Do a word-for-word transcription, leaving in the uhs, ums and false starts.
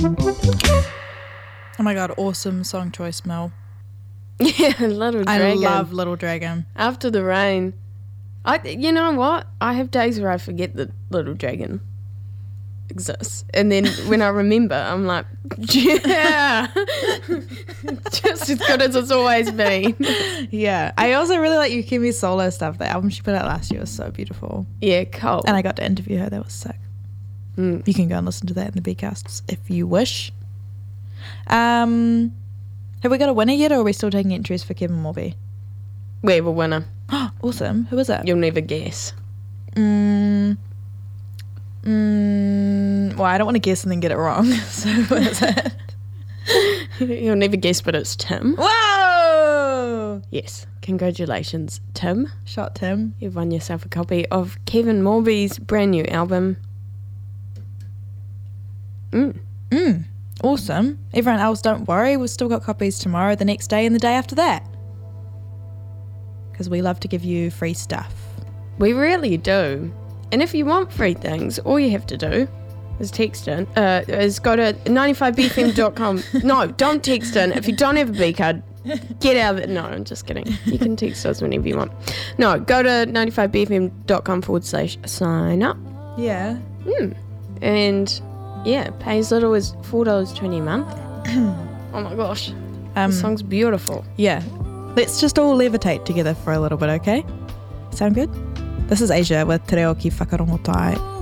Oh my god, awesome song choice, Mel. Yeah, Little Dragon. I love Little Dragon. After the Rain. I, you know what? I have days where I forget that Little Dragon exists. And then when I remember, I'm like, yeah. Just as good as it's always been. Yeah. I also really like Yukimi's solo stuff. The album she put out last year was so beautiful. Yeah, cool. And I got to interview her. That was sick. Mm. You can go and listen to that in the B-casts if you wish. Um, have we got a winner yet, or are we still taking entries for Kevin Morby? We have a winner. Awesome. Who is it? You'll never guess. Mm, mm, well, I don't want to guess and then get it wrong. So what is it? You'll never guess, but it's Tim. Whoa! Yes. Congratulations, Tim. Shot Tim. You've won yourself a copy of Kevin Morby's brand new album. Mm. Mm. Awesome. Everyone else, don't worry. We've still got copies tomorrow, the next day, and the day after that. Because we love to give you free stuff. We really do. And if you want free things, all you have to do is text in. Uh, is go to ninety-five b f m dot com. No, don't text in. If you don't have a B card, get out of it. No, I'm just kidding. You can text us whenever you want. No, go to ninety-five b f m dot com forward slash sign up. Yeah. Mm. And yeah, pay as little as four dollars twenty a month. Oh my gosh. Um, the song's beautiful. Yeah. Let's just all levitate together for a little bit, okay? Sound good? This is Asia with Te Reo ki Whakarongotai.